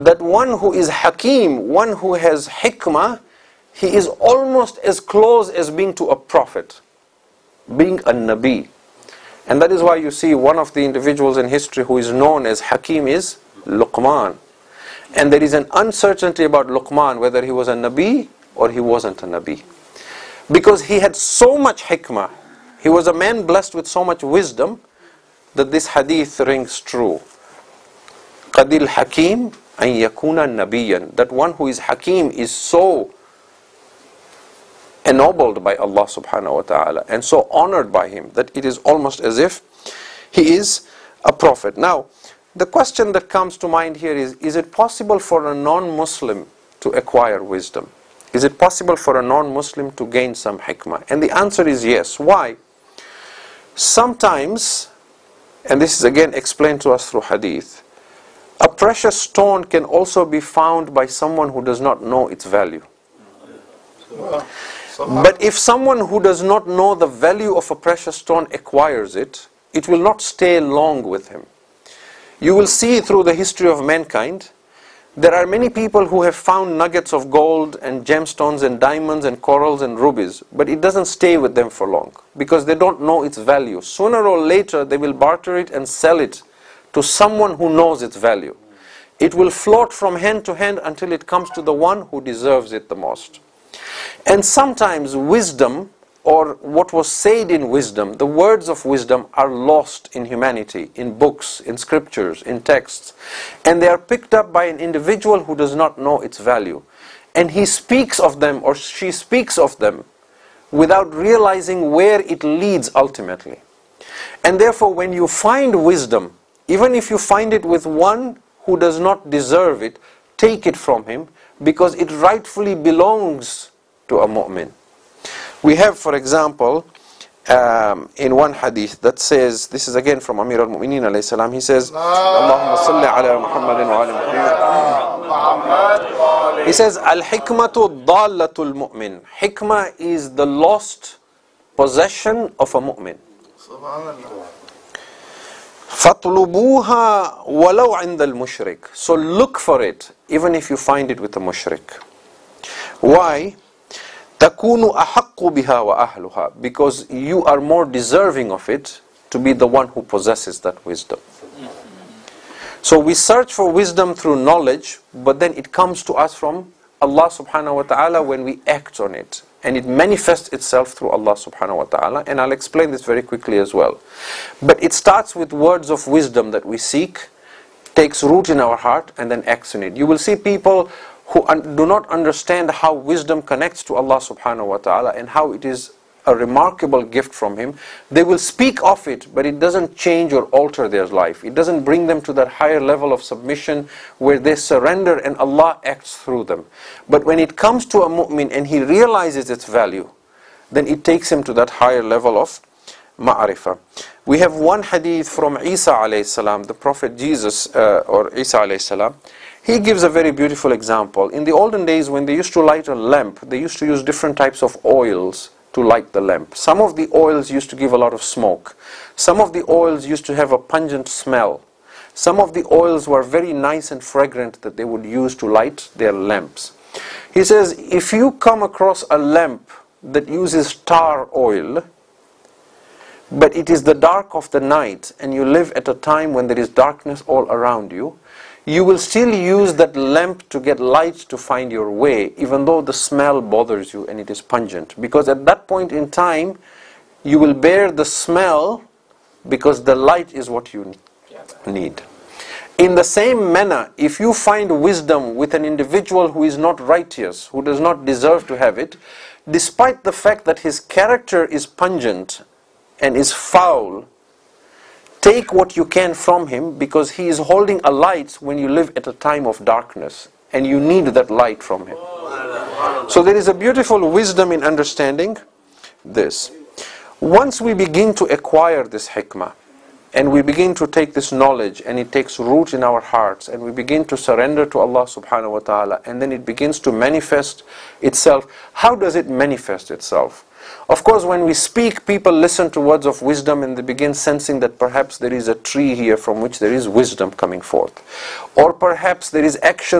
that one who is Hakim, one who has hikmah, he is almost as close as being to a prophet, being a Nabi. And that is why you see one of the individuals in history who is known as Hakim is Luqman. And there is an uncertainty about Luqman, whether he was a Nabi or he wasn't a Nabi. Because he had so much hikmah, he was a man blessed with so much wisdom, that this hadith rings true. Qadil Hakim an yakuna nabiyan. That one who is Hakim is so ennobled by Allah subhanahu wa ta'ala and so honored by Him that it is almost as if he is a prophet. Now, the question that comes to mind here is it possible for a non-Muslim to acquire wisdom? Is it possible for a non-Muslim to gain some hikmah? And the answer is yes. Why? Sometimes, and this is again explained to us through hadith, a precious stone can also be found by someone who does not know its value. But if someone who does not know the value of a precious stone acquires it, it will not stay long with him. You will see through the history of mankind, there are many people who have found nuggets of gold and gemstones and diamonds and corals and rubies, but it doesn't stay with them for long because they don't know its value. Sooner or later they will barter it and sell it to someone who knows its value. It will float from hand to hand until it comes to the one who deserves it the most. And sometimes wisdom, or what was said in wisdom, the words of wisdom are lost in humanity, in books, in scriptures, in texts. And they are picked up by an individual who does not know its value. And he speaks of them, or she speaks of them, without realizing where it leads ultimately. And therefore when you find wisdom, even if you find it with one who does not deserve it, take it from him, because it rightfully belongs to a mu'min. We have, for example, in one hadith that says, this is again from Amir al-Mu'mineen alayhi salam, he says, Allahumma salli ala Muhammadin wa ala Muhammad. He says, al-hikmatu dallatul mu'min. Hikmah is the lost possession of a mu'min. فَطْلُبُوهَا وَلَوْ عِنْدَ الْمُشْرِكِ. So look for it, even if you find it with a mushrik. Why? تَكُونُ أَحَقُّ بِهَا وَأَهْلُهَا. Because you are more deserving of it to be the one who possesses that wisdom. So we search for wisdom through knowledge, but then it comes to us from Allah subhanahu wa ta'ala when we act on it. And it manifests itself through Allah subhanahu wa ta'ala. And I'll explain this very quickly as well. But it starts with words of wisdom that we seek, takes root in our heart, and then acts on it. You will see people who do not understand how wisdom connects to Allah subhanahu wa ta'ala and how it is a remarkable gift from Him. They will speak of it, but it doesn't change or alter their life. It doesn't bring them to that higher level of submission where they surrender and Allah acts through them. But when it comes to a mu'min and he realizes its value, then it takes him to that higher level of ma'rifah. We have one hadith from Isa alayhi salam, the Prophet Jesus, or Isa alayhi salam. He gives a very beautiful example. In the olden days when they used to light a lamp, they used to use different types of oils to light the lamp. Some of the oils used to give a lot of smoke. Some of the oils used to have a pungent smell. Some of the oils were very nice and fragrant that they would use to light their lamps. He says, if you come across a lamp that uses tar oil, but it is the dark of the night and you live at a time when there is darkness all around you, you will still use that lamp to get light to find your way, even though the smell bothers you and it is pungent. Because at that point in time, you will bear the smell because the light is what you need. In the same manner, if you find wisdom with an individual who is not righteous, who does not deserve to have it, despite the fact that his character is pungent and is foul, take what you can from him, because he is holding a light when you live at a time of darkness and you need that light from him. So there is a beautiful wisdom in understanding this. Once we begin to acquire this hikmah and we begin to take this knowledge and it takes root in our hearts and we begin to surrender to Allah subhanahu wa ta'ala, and then it begins to manifest itself. How does it manifest itself? Of course, when we speak, people listen to words of wisdom and they begin sensing that perhaps there is a tree here from which there is wisdom coming forth. Or perhaps there is action